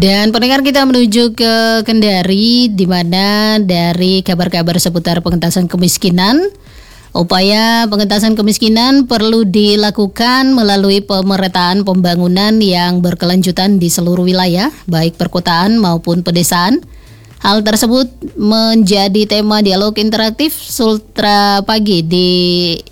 Dan pendengar, kita menuju ke Kendari, di mana dari kabar-kabar seputar pengentasan kemiskinan, upaya pengentasan kemiskinan perlu dilakukan melalui pemerataan pembangunan yang berkelanjutan di seluruh wilayah, baik perkotaan maupun pedesaan. Hal tersebut menjadi tema dialog interaktif Sultra Pagi di